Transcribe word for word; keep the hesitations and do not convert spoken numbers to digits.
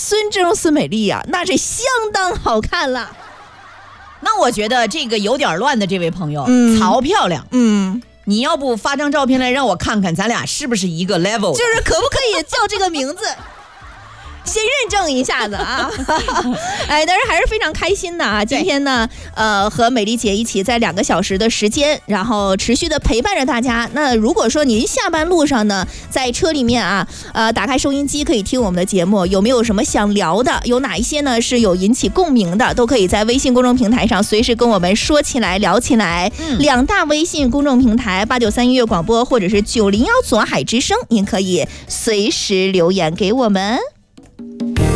孙正孙美丽啊，那是相当好看了。 那我觉得这个有点乱的这位朋友， 嗯， 曹漂亮， 嗯， 你要不发张照片来让我看看，咱俩是不是一个 level？ 就是可不可以叫这个名字？先认证一下子啊！哎，但是还是非常开心的啊！今天呢，呃，和美丽姐一起在两个小时的时间，然后持续的陪伴着大家。那如果说您下班路上呢，在车里面啊，呃，打开收音机可以听我们的节目，有没有什么想聊的？有哪一些呢是有引起共鸣的？都可以在微信公众平台上随时跟我们说起来、聊起来。嗯、两大微信公众平台八九三音乐广播或者是九零幺左海之声，您可以随时留言给我们。